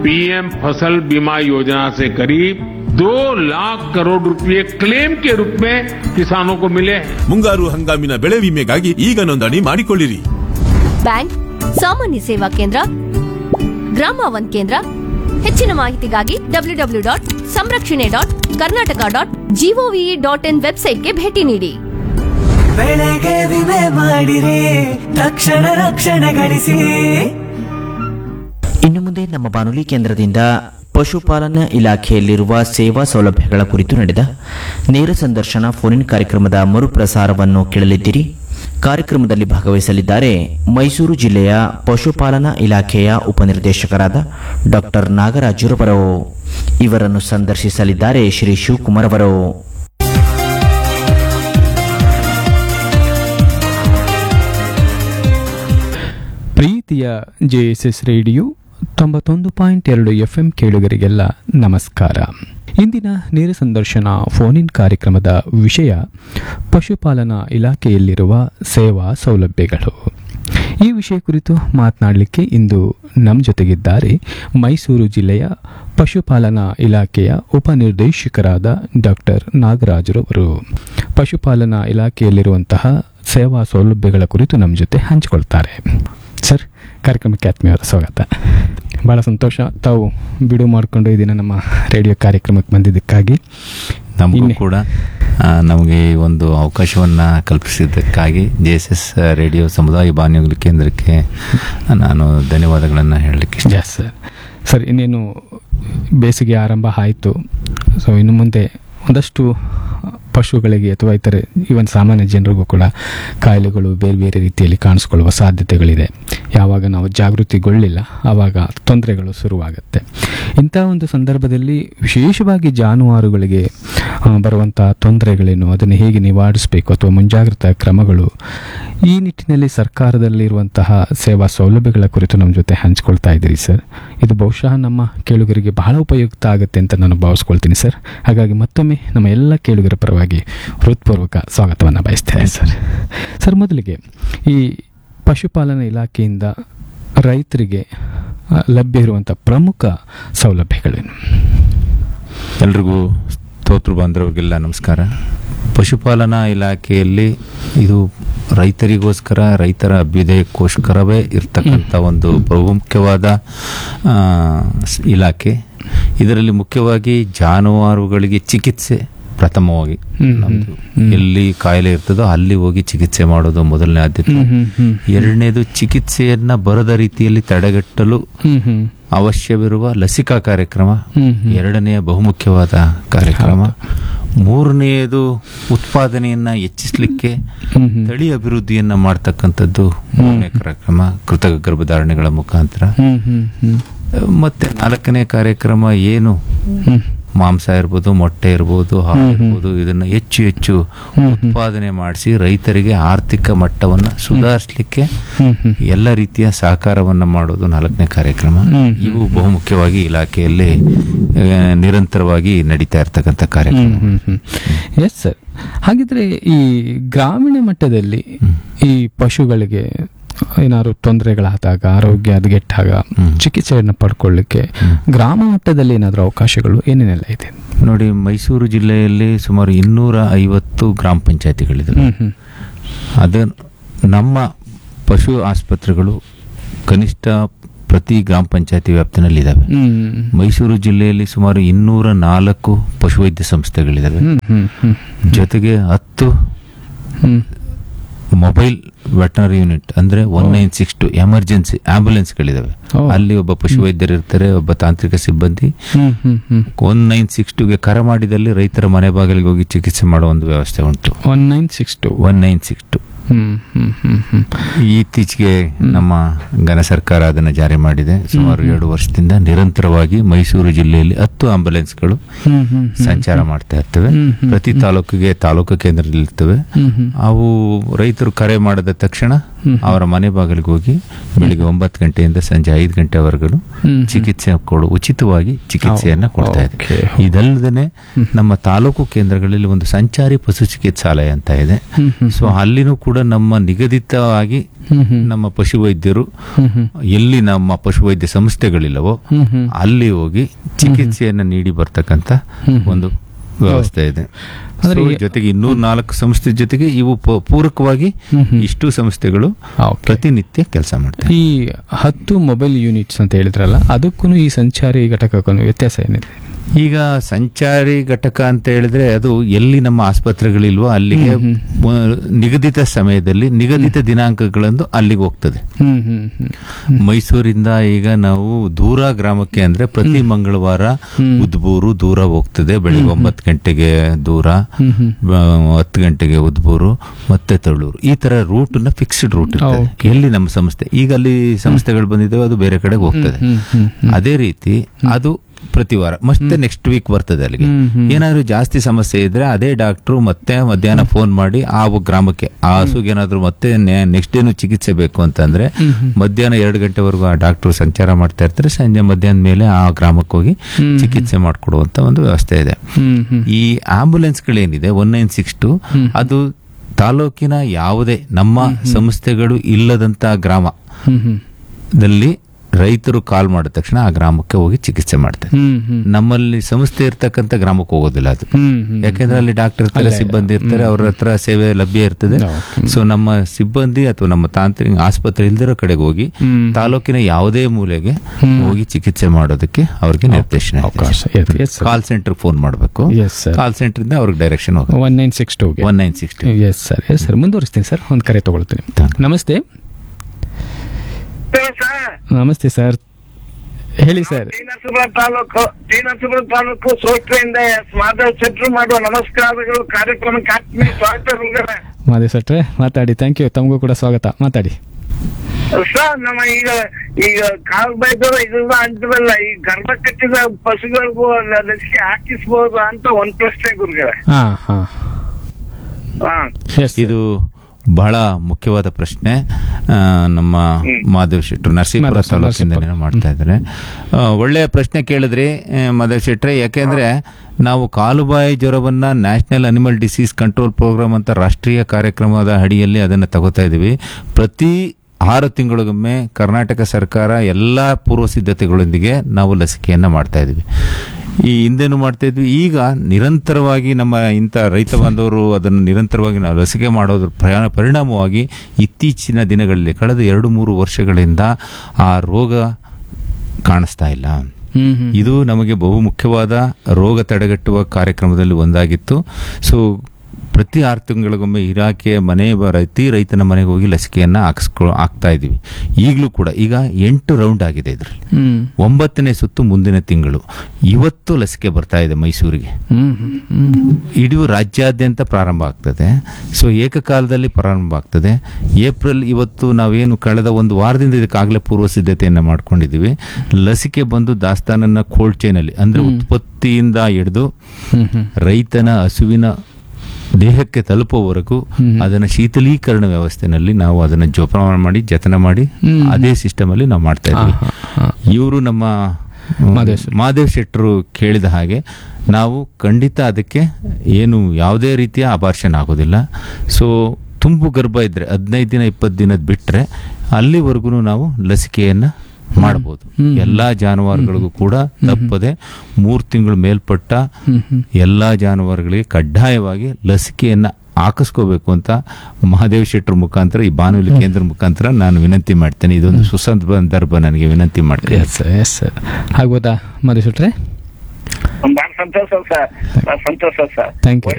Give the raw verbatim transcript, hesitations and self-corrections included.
PM फसल बीमा योजना से करीब दो लाख करोड़ रुपए क्लेम के रूप में किसानों को मिले हैं। ಮುಂಗಾರು ಹಂಗಾಮಿನ ಬೆಳೆ ವಿಮೆಗಾಗಿ ಈಗ ನೋಂದಣಿ ಮಾಡಿಕೊಳ್ಳಿರಿ. ಬ್ಯಾಂಕ್, ಸಾಮಾನ್ಯ ಸೇವಾ ಕೇಂದ್ರ, ಗ್ರಾಮ ಒನ್ ಕೇಂದ್ರ. ಹೆಚ್ಚಿನ ಮಾಹಿತಿಗಾಗಿ ಡಬ್ಲ್ಯೂ ಡಬ್ಲ್ಯೂ ಡಾಟ್ ಸಂರಕ್ಷಣೆ dot Karnataka dot gov dot in ವೆಬ್ಸೈಟ್ಗೆ ಭೇಟಿ ನೀಡಿ. ಬೆಳೆಗೆ ವಿಮೆ ಮಾಡಿರಿ, ತಕ್ಷಣ ರಕ್ಷಣೆ ಗಳಿಸಿ. ಇನ್ನು ಮುಂದೆ ನಮ್ಮ ಬಾನುಲಿ ಕೇಂದ್ರದಿಂದ ಪಶುಪಾಲನಾ ಇಲಾಖೆಯಲ್ಲಿರುವ ಸೇವಾ ಸೌಲಭ್ಯಗಳ ಕುರಿತು ನಡೆದ ನೇರ ಸಂದರ್ಶನ ಫೋನ್ ಇನ್ ಕಾರ್ಯಕ್ರಮದ ಮರುಪ್ರಸಾರವನ್ನು ಕೇಳಲಿದ್ದೀರಿ. ಕಾರ್ಯಕ್ರಮದಲ್ಲಿ ಭಾಗವಹಿಸಲಿದ್ದಾರೆ ಮೈಸೂರು ಜಿಲ್ಲೆಯ ಪಶುಪಾಲನಾ ಇಲಾಖೆಯ ಉಪನಿರ್ದೇಶಕರಾದ ಡಾಕ್ಟರ್ ನಾಗರಾಜುರವರು. ಇವರನ್ನು ಸಂದರ್ಶಿಸಲಿದ್ದಾರೆ ಶ್ರೀ ಶಿವಕುಮಾರ್ ಅವರು. ಪ್ರೀತಿಯ ಜೆಎಸ್ಎಸ್ ರೇಡಿಯೋ ತೊಂಬತ್ತೊಂದು ಪಾಯಿಂಟ್ ಎರಡು ಎಫ್ ಎಂ ಕೇಳುಗರಿಗೆಲ್ಲ ನಮಸ್ಕಾರ. ಇಂದಿನ ನೇರ ಸಂದರ್ಶನ ಫೋನ್ ಇನ್ ಕಾರ್ಯಕ್ರಮದ ವಿಷಯ ಪಶುಪಾಲನಾ ಇಲಾಖೆಯಲ್ಲಿರುವ ಸೇವಾ ಸೌಲಭ್ಯಗಳು. ಈ ವಿಷಯ ಕುರಿತು ಮಾತನಾಡಲಿಕ್ಕೆ ಇಂದು ನಮ್ಮ ಜೊತೆಗಿದ್ದಾರೆ ಮೈಸೂರು ಜಿಲ್ಲೆಯ ಪಶುಪಾಲನಾ ಇಲಾಖೆಯ ಉಪನಿರ್ದೇಶಕರಾದ ಡಾಕ್ಟರ್ ನಾಗರಾಜರವರು. ಪಶುಪಾಲನಾ ಇಲಾಖೆಯಲ್ಲಿರುವಂತಹ ಸೇವಾ ಸೌಲಭ್ಯಗಳ ಕುರಿತು ನಮ್ಮ ಜೊತೆ ಹಂಚಿಕೊಳ್ತಾರೆ. ಸರ್, ಕಾರ್ಯಕ್ರಮಕ್ಕೆ ಆತ್ಮೀಯವಾದ ಸ್ವಾಗತ. ಭಾಳ ಸಂತೋಷ ತಾವು ಬಿಡು ಮಾಡಿಕೊಂಡು ಈ ದಿನ ನಮ್ಮ ರೇಡಿಯೋ ಕಾರ್ಯಕ್ರಮಕ್ಕೆ ಬಂದಿದ್ದಕ್ಕಾಗಿ. ನಮಗೂ ಕೂಡ ನಮಗೆ ಈ ಒಂದು ಅವಕಾಶವನ್ನು ಕಲ್ಪಿಸಿದ್ದಕ್ಕಾಗಿ ಜೆ ಎಸ್ ಎಸ್ ರೇಡಿಯೋ ಸಮುದಾಯ ಬಾನುಲಿ ಕೇಂದ್ರಕ್ಕೆ ನಾನು ಧನ್ಯವಾದಗಳನ್ನು ಹೇಳಲಿಕ್ಕೆ ಇಷ್ಟ. ಸರ್ ಸರ್ ಇನ್ನೇನು ಬೇಸಿಗೆ ಆರಂಭ ಆಯಿತು. ಸೊ ಇನ್ನು ಮುಂದೆ ಒಂದಷ್ಟು ಪಶುಗಳಿಗೆ ಅಥವಾ ಇತರೆ ಈವನ್ ಸಾಮಾನ್ಯ ಜನರಿಗೂ ಕೂಡ ಕಾಯಿಲೆಗಳು ಬೇರೆ ಬೇರೆ ರೀತಿಯಲ್ಲಿ ಕಾಣಿಸ್ಕೊಳ್ಳುವ ಸಾಧ್ಯತೆಗಳಿದೆ. ಯಾವಾಗ ನಾವು ಜಾಗೃತಿಗೊಳ್ಳಿಲ್ಲ ಆವಾಗ ತೊಂದರೆಗಳು ಶುರುವಾಗುತ್ತೆ. ಇಂಥ ಒಂದು ಸಂದರ್ಭದಲ್ಲಿ ವಿಶೇಷವಾಗಿ ಜಾನುವಾರುಗಳಿಗೆ ಬರುವಂಥ ತೊಂದರೆಗಳೇನು, ಅದನ್ನು ಹೇಗೆ ನಿವಾರಿಸಬೇಕು ಅಥವಾ ಮುಂಜಾಗ್ರತಾ ಕ್ರಮಗಳು, ಈ ನಿಟ್ಟಿನಲ್ಲಿ ಸರ್ಕಾರದಲ್ಲಿರುವಂತಹ ಸೇವಾ ಸೌಲಭ್ಯಗಳ ಕುರಿತು ನಮ್ಮ ಜೊತೆ ಹಂಚ್ಕೊಳ್ತಾ ಇದ್ದೀರಿ ಸರ್. ಇದು ಬಹುಶಃ ನಮ್ಮ ಕೇಳುಗರಿಗೆ ಬಹಳ ಉಪಯುಕ್ತ ಆಗುತ್ತೆ ಅಂತ ನಾನು ಭಾವಿಸ್ಕೊಳ್ತೀನಿ ಸರ್. ಹಾಗಾಗಿ ಮತ್ತೊಮ್ಮೆ ನಮ್ಮ ಎಲ್ಲ ಕೇಳುಗರ ಪರವಾಗಿ ಹೃತ್ಪೂರ್ವಕ ಸ್ವಾಗತವನ್ನು ಬಯಸ್ತೇನೆ ಸರ್. ಸರ್, ಮೊದಲಿಗೆ ಈ ಪಶುಪಾಲನಾ ಇಲಾಖೆಯಿಂದ ರೈತರಿಗೆ ಲಭ್ಯ ಇರುವಂಥ ಪ್ರಮುಖ ಸೌಲಭ್ಯಗಳೇನು? ಎಲ್ರಿಗೂ ಸ್ತೋತ್ರ ಬಾಂಧವರಿಗೆಲ್ಲ ನಮಸ್ಕಾರ. ಪಶುಪಾಲನಾ ಇಲಾಖೆಯಲ್ಲಿ ಇದು ರೈತರಿಗೋಸ್ಕರ, ರೈತರ ಅಭ್ಯುದಯಕ್ಕೋಸ್ಕರವೇ ಇರ್ತಕ್ಕಂಥ ಒಂದು ಬಹುಮುಖ್ಯವಾದ ಇಲಾಖೆ. ಇದರಲ್ಲಿ ಮುಖ್ಯವಾಗಿ ಜಾನುವಾರುಗಳಿಗೆ ಚಿಕಿತ್ಸೆ ಪ್ರಥಮವಾಗಿ ನಮ್ದು ಎಲ್ಲಿ ಕಾಯಿಲೆ ಇರ್ತದೋ ಅಲ್ಲಿ ಹೋಗಿ ಚಿಕಿತ್ಸೆ ಮಾಡೋದು ಮೊದಲನೇ ಆದ್ಯತೆ. ಎರಡನೇದು ಚಿಕಿತ್ಸೆಯನ್ನ ಬರದ ರೀತಿಯಲ್ಲಿ ತಡೆಗಟ್ಟಲು ಅವಶ್ಯವಿರುವ ಲಸಿಕಾ ಕಾರ್ಯಕ್ರಮ ಎರಡನೆಯ ಬಹುಮುಖ್ಯವಾದ ಕಾರ್ಯಕ್ರಮ. ಮೂರನೆಯದು ಉತ್ಪಾದನೆಯನ್ನ ಹೆಚ್ಚಿಸಲಿಕ್ಕೆ ತಳಿ ಅಭಿವೃದ್ಧಿಯನ್ನ ಮಾಡ್ತಕ್ಕಂಥದ್ದು ಮೂರನೇ ಕಾರ್ಯಕ್ರಮ, ಕೃತಕ ಗರ್ಭಧಾರಣೆಗಳ ಮುಖಾಂತರ. ಮತ್ತೆ ನಾಲ್ಕನೇ ಕಾರ್ಯಕ್ರಮ ಏನು ಮಾಂಸ ಇರ್ಬೋದು, ಮೊಟ್ಟೆ ಇರ್ಬೋದು, ಹಾಲು ಇರ್ಬೋದು, ಇದನ್ನ ಹೆಚ್ಚು ಹೆಚ್ಚು ಉತ್ಪಾದನೆ ಮಾಡಿಸಿ ರೈತರಿಗೆ ಆರ್ಥಿಕ ಮಟ್ಟವನ್ನ ಸುಧಾರಿಸಲಿಕ್ಕೆ ಎಲ್ಲ ರೀತಿಯ ಸಹಕಾರವನ್ನ ಮಾಡೋದು ನಾಲ್ಕನೇ ಕಾರ್ಯಕ್ರಮ. ಇವು ಬಹುಮುಖ್ಯವಾಗಿ ಇಲಾಖೆಯಲ್ಲಿ ನಿರಂತರವಾಗಿ ನಡೀತಾ ಇರ್ತಕ್ಕಂಥ ಕಾರ್ಯಕ್ರಮ. Yes sir. ಹಾಗಿದ್ರೆ ಈ ಗ್ರಾಮೀಣ ಮಟ್ಟದಲ್ಲಿ ಈ ಪಶುಗಳಿಗೆ ಏನಾದ್ರು ತೊಂದರೆಗಳಾದಾಗ, ಆರೋಗ್ಯ ಹದಗೆಟ್ಟಾಗ ಚಿಕಿತ್ಸೆಯನ್ನು ಪಡ್ಕೊಳ್ಳಿಕ್ಕೆ ಗ್ರಾಮ ಮಟ್ಟದಲ್ಲಿ ಏನಾದರೂ ಅವಕಾಶಗಳು ಏನೇನೆಲ್ಲ ಇದೆ? ನೋಡಿ, ಮೈಸೂರು ಜಿಲ್ಲೆಯಲ್ಲಿ ಸುಮಾರು ಇನ್ನೂರ ಐವತ್ತು ಗ್ರಾಮ ಪಂಚಾಯತಿಗಳಿದೆ. ಅದ ನಮ್ಮ ಪಶು ಆಸ್ಪತ್ರೆಗಳು ಕನಿಷ್ಠ ಪ್ರತಿ ಗ್ರಾಮ ಪಂಚಾಯತಿ ವ್ಯಾಪ್ತಿನಲ್ಲಿ ಇದಾವೆ. ಮೈಸೂರು ಜಿಲ್ಲೆಯಲ್ಲಿ ಸುಮಾರು ಇನ್ನೂರ ನಾಲ್ಕು ಪಶುವೈದ್ಯ ಸಂಸ್ಥೆಗಳಿದಾವೆ. ಜೊತೆಗೆ ಹತ್ತು ಮೊಬೈಲ್ ವೆಟನರಿ ಯೂನಿಟ್ ಅಂದ್ರೆ one nine six to emergency ಆಂಬ್ಯುಲೆನ್ಸ್ಗಳಿದಾವೆ. ಅಲ್ಲಿ ಒಬ್ಬ ಪಶುವೈದ್ಯರು ಇರ್ತಾರೆ, ಒಬ್ಬ ತಾಂತ್ರಿಕ ಸಿಬ್ಬಂದಿ. ಒನ್ ನೈನ್ ಸಿಕ್ಸ್ ಟುಗೆ ಕರೆ ಮಾಡಿದಲ್ಲಿ ರೈತರ ಮನೆ ಬಾಗಿಲಿಗೆ ಹೋಗಿ ಚಿಕಿತ್ಸೆ ಮಾಡೋ ಒಂದು ವ್ಯವಸ್ಥೆ ಉಂಟು. One nine six to one nine six to ಇತ್ತೀಚೆಗೆ ನಮ್ಮ ಘನ ಸರ್ಕಾರ ಅದನ್ನು ಜಾರಿ ಮಾಡಿದೆ. ಸುಮಾರು ಎರಡು ವರ್ಷದಿಂದ ನಿರಂತರವಾಗಿ ಮೈಸೂರು ಜಿಲ್ಲೆಯಲ್ಲಿ ಹತ್ತು ಆಂಬ್ಯುಲೆನ್ಸ್ಗಳು ಸಂಚಾರ ಮಾಡ್ತಾ ಇರ್ತವೆ. ಪ್ರತಿ ತಾಲೂಕಿಗೆ ತಾಲೂಕು ಕೇಂದ್ರದಲ್ಲಿರ್ತವೆ. ಅವು ರೈತರು ಕರೆ ಮಾಡಿದ ತಕ್ಷಣ ಅವರ ಮನೆ ಬಾಗಿಲಿಗೆ ಹೋಗಿ ಬೆಳಿಗ್ಗೆ ಒಂಬತ್ತು ಗಂಟೆಯಿಂದ ಸಂಜೆ ಐದು ಗಂಟೆವರೆಗೂ ಚಿಕಿತ್ಸೆ ಕೊಡು ಉಚಿತವಾಗಿ ಚಿಕಿತ್ಸೆಯನ್ನ ಕೊಡ್ತಾ ಇದೆ. ಇದಲ್ಲದೆ ನಮ್ಮ ತಾಲೂಕು ಕೇಂದ್ರಗಳಲ್ಲಿ ಒಂದು ಸಂಚಾರಿ ಪಶು ಚಿಕಿತ್ಸಾಲಯ ಅಂತ ಇದೆ. ಸೊ ಅಲ್ಲಿನೂ ಕೂಡ ಕೂಡ ನಮ್ಮ ನಿಗದಿತವಾಗಿ ನಮ್ಮ ಪಶುವೈದ್ಯರು ಎಲ್ಲಿ ನಮ್ಮ ಪಶುವೈದ್ಯ ಸಂಸ್ಥೆಗಳಿಲ್ಲವೋ ಅಲ್ಲಿ ಹೋಗಿ ಚಿಕಿತ್ಸೆಯನ್ನು ನೀಡಿ ಬರ್ತಕ್ಕಂಥ ಒಂದು ವ್ಯವಸ್ಥೆ ಇದೆ. So, ಜೊತೆಗೆ ಇನ್ನೂರ ನಾಲ್ಕು ಸಂಸ್ಥೆ ಜೊತೆಗೆ ಇವು ಪ- ಪೂರಕವಾಗಿ ಇಷ್ಟು ಸಂಸ್ಥೆಗಳು ಪ್ರತಿನಿತ್ಯ ಕೆಲಸ ಮಾಡ್ತವೆ. ಈ ಹತ್ತು ಮೊಬೈಲ್ ಯೂನಿಟ್ಸ್ ಅಂತ ಹೇಳಿದ್ರಲ್ಲ, ಅದಕ್ಕೂ ಈ ಸಂಚಾರಿ ಘಟಕಕ್ಕೂ ವ್ಯತ್ಯಾಸ ಏನಿದೆ? ಈಗ ಸಂಚಾರಿ ಘಟಕ ಅಂತ ಹೇಳಿದ್ರೆ ಅದು ಎಲ್ಲಿ ನಮ್ಮ ಆಸ್ಪತ್ರೆಗಳಿಲ್ವೋ ಅಲ್ಲಿಗೆ ಮ- ನಿಗದಿತ ಸಮಯದಲ್ಲಿ ನಿಗದಿತ ದಿನಾಂಕಗಳಂದು ಅಲ್ಲಿಗೆ ಹೋಗ್ತದೆ. ಮೈಸೂರಿಂದ ಈಗ ನಾವು ದೂರ ಗ್ರಾಮಕ್ಕೆ ಅಂದ್ರೆ ಪ್ರತಿ ಮಂಗಳವಾರ ಉದ್ಬೂರು ದೂರ ಹೋಗ್ತದೆ. ಬೆಳಿಗ್ಗೆ ಒಂಬತ್ತು ಗಂಟೆಗೆ ದೂರ, ಬ- ಹತ್ತು ಗಂಟೆಗೆ ಉದ್ಬೂರು, ಮತ್ತೆ ತಳ್ಳೂರು, ಈ ತರ ರೂಟ್ ನ ಫಿಕ್ಸ್ಡ್ ರೂಟ್ ಇರ್ತದೆ. ಎಲ್ಲಿ ನಮ್ಮ ಸಂಸ್ಥೆ ಈಗ ಅಲ್ಲಿ ಸಂಸ್ಥೆಗಳು ಬಂದಿದ್ದಾವೆ ಅದು ಬೇರೆ ಕಡೆಗೆ ಹೋಗ್ತದೆ. ಅದೇ ರೀತಿ ಅದು ಪ್ರತಿ ವಾರ ಮತ್ತೆ ನೆಕ್ಸ್ಟ್ ವೀಕ್ ಬರ್ತದೆ ಅಲ್ಲಿಗೆ. ಏನಾದ್ರು ಜಾಸ್ತಿ ಸಮಸ್ಯೆ ಇದ್ರೆ ಅದೇ ಡಾಕ್ಟ್ರು ಮತ್ತೆ ಮಧ್ಯಾಹ್ನ ಫೋನ್ ಮಾಡಿ ಆ ಗ್ರಾಮಕ್ಕೆ ಆ ಹಸುಗೆ ಏನಾದ್ರು ಮತ್ತೆ ನೆಕ್ಸ್ಟ್ ಏನು ಚಿಕಿತ್ಸೆ ಬೇಕು ಅಂತಂದ್ರೆ ಮಧ್ಯಾಹ್ನ ಎರಡು ಗಂಟೆವರೆಗೂ ಆ ಡಾಕ್ಟ್ರು ಸಂಚಾರ ಮಾಡ್ತಾ ಇರ್ತಾರೆ. ಸಂಜೆ ಮಧ್ಯಾಹ್ನ ಮೇಲೆ ಆ ಗ್ರಾಮಕ್ಕೆ ಹೋಗಿ ಚಿಕಿತ್ಸೆ ಮಾಡಿಕೊಡುವಂತ ಒಂದು ವ್ಯವಸ್ಥೆ ಇದೆ. ಈ ಆಂಬುಲೆನ್ಸ್ಗಳೇನಿದೆ ಒನ್ ನೈನ್ ಸಿಕ್ಸ್ ಟು ಅದು ತಾಲೂಕಿನ ಯಾವುದೇ ನಮ್ಮ ಸಂಸ್ಥೆಗಳು ಇಲ್ಲದಂತ ಗ್ರಾಮದಲ್ಲಿ ರೈತರು ಕಾಲ್ ಮಾಡಿದ ತಕ್ಷಣ ಆ ಗ್ರಾಮಕ್ಕೆ ಹೋಗಿ ಚಿಕಿತ್ಸೆ ಮಾಡ್ತಾರೆ. ನಮ್ಮಲ್ಲಿ ಸಂಸ್ಥೆ ಇರ್ತಕ್ಕಂಥ ಗ್ರಾಮಕ್ಕೆ ಹೋಗೋದಿಲ್ಲ ಅದು, ಯಾಕೆಂದ್ರೆ ಅಲ್ಲಿ ಡಾಕ್ಟರ್ ಇರ್ತಾರೆ, ಸಿಬ್ಬಂದಿ ಇರ್ತಾರೆ, ಅವ್ರ ಹತ್ರ ಸೇವೆ ಲಭ್ಯ ಇರ್ತದೆ. ಸೊ ನಮ್ಮ ಸಿಬ್ಬಂದಿ ಅಥವಾ ನಮ್ಮ ತಾಂತ್ರಿಕ ಆಸ್ಪತ್ರೆ ಇಲ್ದಿರೋ ಕಡೆಗೆ ಹೋಗಿ ತಾಲೂಕಿನ ಯಾವುದೇ ಮೂಲೆಗೆ ಹೋಗಿ ಚಿಕಿತ್ಸೆ ಮಾಡೋದಕ್ಕೆ ಅವ್ರಿಗೆ ನಿರ್ದೇಶನ ಇದೆ. ಕಾಲ್ ಸೆಂಟರ್ ಫೋನ್ ಮಾಡಬೇಕು, ಕಾಲ್ ಸೆಂಟರ್ ಇಂದ ಅವ್ರಿಗೆ ಡೈರೆಕ್ಷನ್ ಹೋಗುತ್ತೆ one nine six to one nine six to yes sir yes sir ಮುಂದುವರಿಸ್ತೀನಿ sir. ಒಂದು ಕರೆ ತಗೊಳ್ತೀನಿ. ನಮಸ್ತೆ. ನಮಸ್ತೆ ಸರ್, ಹೇಳಿ ಸರ್. ಶ್ರೀನರಸೀಪುರ ತಾಲೂಕು ಶ್ರೀನರಸೀಪುರ ತಾಲೂಕು ಸೋಟ್ರೆಯಿಂದ ಮಾಧವ್ ಶೆಟ್ರು ಮಾಡುವ ನಮಸ್ಕಾರಗಳು. ಕಾರ್ಯಕ್ರಮಕ್ಕೆ ಆತ್ಮೀಯ ಸ್ವಾಗತ. ಮಾಧವ್ ಶೆಟ್ರೆ ಮಾತಾಡಿ. ಥ್ಯಾಂಕ್ ಯು, ತಮಗೂ ಕೂಡ ಸ್ವಾಗತ, ಮಾತಾಡಿ ಸರ್. ನಮ್ಮ ಈಗ ಈಗ ಕಾಲ್ ಬೈದವರು ಇದೆಲ್ಲ ಅಂತಿರಲ್ಲ, ಈ ಗರ್ಭ ಕಟ್ಟಿದ ಪಶುಗಳಿಗೂ ಲಸಿಕೆ ಹಾಕಿಸ್ಬೋದು ಅಂತ ಒಂದ್ ಪ್ರಶ್ನೆ ಗುರುಗಳೇ. ಹಾ ಹಾ ಹಾ ಇದು ಬಹಳ ಮುಖ್ಯವಾದ ಪ್ರಶ್ನೆ. ಆ, ನಮ್ಮ ಮಾಧವ್ ಶೆಟ್ರು ನರಸೀಪುರ ತಾಲೂಕಿಂದ ಮಾಡ್ತಾ ಇದ್ದಾರೆ. ಒಳ್ಳೆಯ ಪ್ರಶ್ನೆ ಕೇಳಿದ್ರಿ ಮಾಧವ್ ಶೆಟ್ರೆ. ಯಾಕೆಂದ್ರೆ ನಾವು ಕಾಲುಬಾಯಿ ಜ್ವರವನ್ನ national animal disease control programme ಅಂತ ರಾಷ್ಟ್ರೀಯ ಕಾರ್ಯಕ್ರಮದ ಅಡಿಯಲ್ಲಿ ಅದನ್ನು ತಗೋತಾ ಇದ್ದೀವಿ. ಪ್ರತಿ ಆರು ತಿಂಗಳಿಗೊಮ್ಮೆ ಕರ್ನಾಟಕ ಸರ್ಕಾರ ಎಲ್ಲ ಪೂರ್ವ ಸಿದ್ಧತೆಗಳೊಂದಿಗೆ ನಾವು ಲಸಿಕೆಯನ್ನು ಮಾಡ್ತಾ ಇದ್ದೀವಿ. ಈ ಹಿಂದೆನೂ ಮಾಡ್ತಾ ಇದ್ವಿ. ಈಗ ನಿರಂತರವಾಗಿ ನಮ್ಮ ಇಂಥ ರೈತ ಬಾಂಧವರು ಅದನ್ನು ನಿರಂತರವಾಗಿ ನಾವು ಲಸಿಕೆ ಮಾಡೋದ್ರ ಪರಿಣಾಮವಾಗಿ ಇತ್ತೀಚಿನ ದಿನಗಳಲ್ಲಿ ಕಳೆದ ಎರಡು ಮೂರು ವರ್ಷಗಳಿಂದ ಆ ರೋಗ ಕಾಣಿಸ್ತಾ ಇಲ್ಲ. ಇದು ನಮಗೆ ಬಹು ಮುಖ್ಯವಾದ ರೋಗ ತಡೆಗಟ್ಟುವ ಕಾರ್ಯಕ್ರಮದಲ್ಲಿ ಒಂದಾಗಿತ್ತು. ಸೊ ಪ್ರತಿ ಆರು ತಿಂಗಳಿಗೊಮ್ಮೆ ಇಲಾಖೆಯ ಮನೆ ಪ್ರತಿ ರೈತನ ಮನೆಗೆ ಹೋಗಿ ಲಸಿಕೆಯನ್ನ ಹಾಕಿಸ್ಕೊ ಹಾಕ್ತಾ ಇದೀವಿ. ಈಗಲೂ ಕೂಡ ಈಗ ಎಂಟು ರೌಂಡ್ ಆಗಿದೆ ಇದರಲ್ಲಿ. ಒಂಬತ್ತನೇ ಸುತ್ತು ಮುಂದಿನ ತಿಂಗಳು. ಇವತ್ತು ಲಸಿಕೆ ಬರ್ತಾ ಇದೆ ಮೈಸೂರಿಗೆ. ಇಡೀ ರಾಜ್ಯಾದ್ಯಂತ ಪ್ರಾರಂಭ ಆಗ್ತದೆ. ಸೊ ಏಕಕಾಲದಲ್ಲಿ ಪ್ರಾರಂಭ ಆಗ್ತದೆ. ಏಪ್ರಿಲ್ ಇವತ್ತು ನಾವೇನು ಕಳೆದ ಒಂದು ವಾರದಿಂದ ಇದಕ್ಕಾಗಲೇ ಪೂರ್ವ ಸಿದ್ಧತೆಯನ್ನ ಮಾಡ್ಕೊಂಡಿದ್ದೀವಿ. ಲಸಿಕೆ ಬಂದು ದಾಸ್ತಾನನ್ನ ಕೋಲ್ಡ್ ಚೈನ್ ಅಲ್ಲಿ ಅಂದ್ರೆ ಉತ್ಪತ್ತಿಯಿಂದ ಹಿಡಿದು ರೈತನ ಹಸುವಿನ ದೇಹಕ್ಕೆ ತಲುಪುವವರೆಗೂ ಅದನ್ನ ಶೀತಲೀಕರಣ ವ್ಯವಸ್ಥೆನಲ್ಲಿ ನಾವು ಅದನ್ನ ಜೋಪಾನ ಮಾಡಿ ಜತನ ಮಾಡಿ ಅದೇ ಸಿಸ್ಟಮ್ ಅಲ್ಲಿ ನಾವು ಮಾಡ್ತಾ ಇದ್ವಿ. ಇವರು ನಮ್ಮ ಮಾದೇವ್ ಶೆಟ್ರು ಕೇಳಿದ ಹಾಗೆ ನಾವು ಖಂಡಿತ ಅದಕ್ಕೆ ಏನು ಯಾವುದೇ ರೀತಿಯ ಅಬಾರ್ಷನ್ ಆಗೋದಿಲ್ಲ. ಸೊ ತುಂಬು ಗರ್ಭ ಇದ್ರೆ ಹದಿನೈದು ದಿನ ಇಪ್ಪತ್ತು ದಿನದ ಬಿಟ್ರೆ ಅಲ್ಲಿವರೆಗೂ ನಾವು ಲಸಿಕೆಯನ್ನ ಮಾಡಬಹುದು. ಎಲ್ಲಾ ಜಾನುವಾರುಗಳಿಗೂ ಕೂಡ ತಪ್ಪದೆ ಮೂರು ತಿಂಗಳು ಮೇಲ್ಪಟ್ಟ ಎಲ್ಲಾ ಜಾನುವಾರುಗಳಿಗೆ ಕಡ್ಡಾಯವಾಗಿ ಲಸಿಕೆಯನ್ನ ಹಾಕಿಸ್ಕೋಬೇಕು ಅಂತ ಮಹಾದೇವ್ ಶೆಟ್ರ ಮುಖಾಂತರ ಈ ಬಾನುಲಿ ಕೇಂದ್ರ ಮುಖಾಂತರ ನಾನು ವಿನಂತಿ ಮಾಡ್ತೇನೆ. ಇದೊಂದು ಸುಸಂದರ್ಭ ನನಗೆ ವಿನಂತಿ ಮಾಡ್ತೇನೆ. ಆಗ್ಬೋದಾ ಮಾದೇವ್ ಶೆಟ್ರೆ? ಬಹಳ ಸಂತೋಷ ಸರ್, ಬಹಳ ಸಂತೋಷ ಸರ್. Thank you.